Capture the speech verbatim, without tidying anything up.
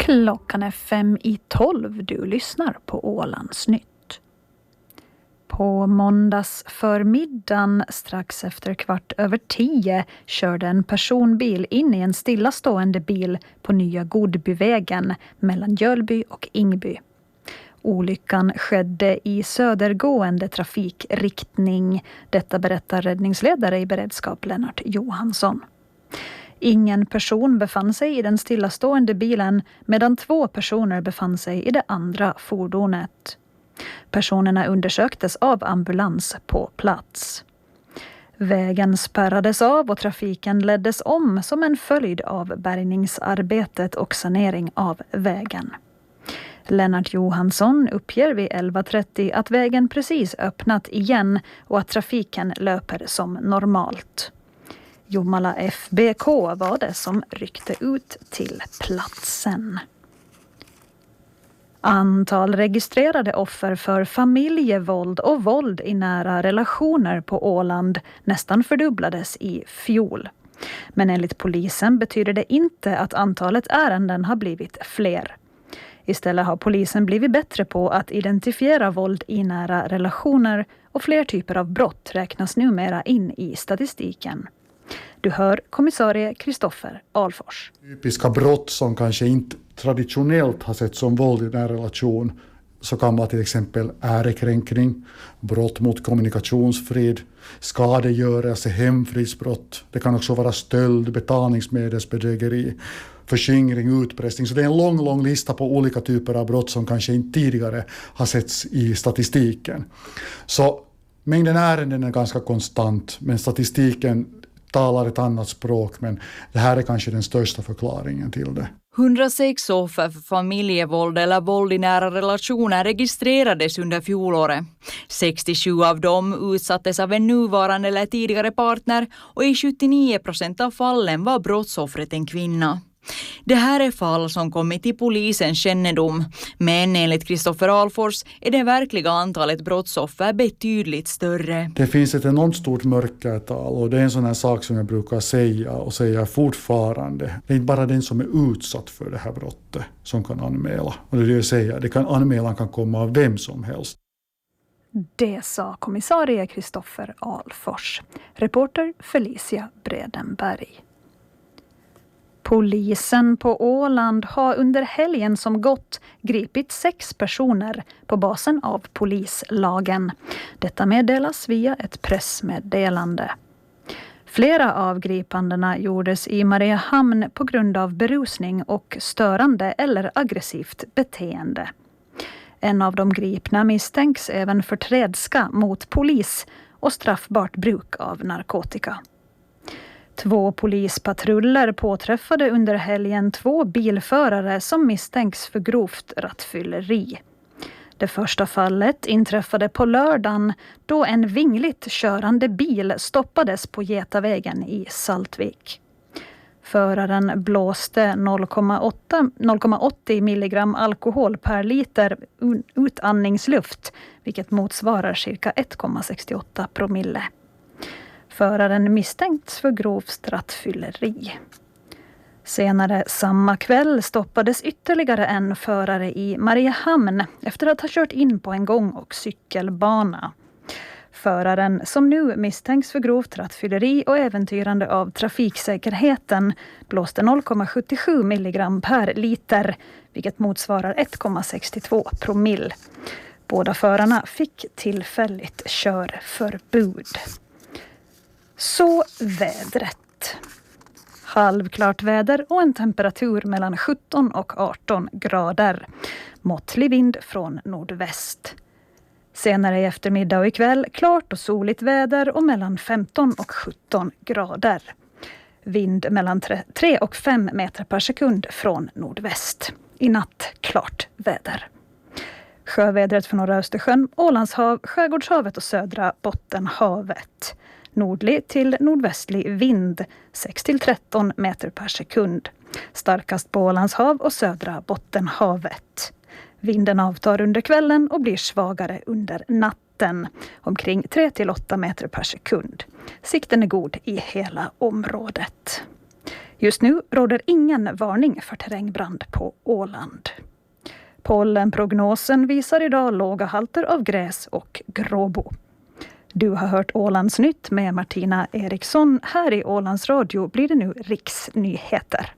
Klockan är fem i tolv. Du lyssnar på Ålandsnytt. På måndags förmiddagen strax efter kvart över tio körde en personbil in i en stillastående bil på Nya Godbyvägen mellan Jölby och Ingby. Olyckan skedde i södergående trafikriktning. Detta berättar räddningsledare i beredskap Lennart Johansson. Ingen person befann sig i den stillastående bilen medan två personer befann sig i det andra fordonet. Personerna undersöktes av ambulans på plats. Vägen spärrades av och trafiken leddes om som en följd av bärgningsarbetet och sanering av vägen. Lennart Johansson uppger vid elva trettio att vägen precis öppnat igen och att trafiken löper som normalt. Jomala F B K var det som ryckte ut till platsen. Antal registrerade offer för familjevåld och våld i nära relationer på Åland nästan fördubblades i fjol. Men enligt polisen betyder det inte att antalet ärenden har blivit fler. Istället har polisen blivit bättre på att identifiera våld i nära relationer och fler typer av brott räknas numera in i statistiken. Du hör kommissarie Kristoffer Alfors. Typiska brott som kanske inte traditionellt har sett som våld i en relation så kan vara till exempel ärekränkning, brott mot kommunikationsfrid, skadegörelse, hemfridsbrott. Det kan också vara stöld, betalningsmedelsbedrägeri, förskingring, utpressning. Så det är en lång, lång lista på olika typer av brott som kanske inte tidigare har setts i statistiken. Så mängden ärenden är ganska konstant, men statistiken talar ett annat språk, men det här är kanske den största förklaringen till det. hundrasex offer för familjevåld eller våld i nära relationer registrerades under fjolåret. sextiosju av dem utsattes av en nuvarande eller tidigare partner och i sjuttionio procent av fallen var brottsoffret en kvinna. Det här är fall som kommit till polisens kännedom, men enligt Kristoffer Alfors är det verkliga antalet brottsoffer betydligt större. Det finns ett enormt stort mörkertal och det är en sån här sak som jag brukar säga och säga fortfarande. Det är inte bara den som är utsatt för det här brottet som kan anmäla. Och det är det jag säger, det kan, anmälan kan komma av vem som helst. Det sa kommissarie Kristoffer Alfors. Reporter Felicia Bredenberg. Polisen på Åland har under helgen som gått gripit sex personer på basen av polislagen. Detta meddelas via ett pressmeddelande. Flera av gripandena gjordes i Mariehamn på grund av berusning och störande eller aggressivt beteende. En av de gripna misstänks även för trädska mot polis och straffbart bruk av narkotika. Två polispatruller påträffade under helgen två bilförare som misstänks för grovt rattfylleri. Det första fallet inträffade på lördagen då en vingligt körande bil stoppades på Getavägen i Saltvik. Föraren blåste noll komma åttio milligram alkohol per liter utandningsluft, vilket motsvarar cirka ett komma sextioåtta promille. Föraren misstänkts för grovt rattfylleri. Senare samma kväll stoppades ytterligare en förare i Mariehamn efter att ha kört in på en gång- och cykelbana. Föraren, som nu misstänks för grovt rattfylleri och äventyrande av trafiksäkerheten, blåste noll komma sjuttiosju milligram per liter, vilket motsvarar ett komma sextiotvå promille. Båda förarna fick tillfälligt körförbud. Så vädret. Halvklart väder och en temperatur mellan sjutton och arton grader. Måttlig vind från nordväst. Senare i eftermiddag och ikväll klart och soligt väder och mellan femton och sjutton grader. Vind mellan tre och fem meter per sekund från nordväst. I natt klart väder. Sjövädret för norra Östersjön, Ålandshav, Skärgårdshavet och södra Bottenhavet. Nordlig till nordvästlig vind, sex till tretton meter per sekund. Starkast på Ålandshav och södra Bottenhavet. Vinden avtar under kvällen och blir svagare under natten, omkring tre till åtta meter per sekund. Sikten är god i hela området. Just nu råder ingen varning för terrängbrand på Åland. Pollenprognosen visar idag låga halter av gräs och gråbo. Du har hört Ålandsnytt med Martina Eriksson. Här i Ålands Radio blir det nu riksnyheter.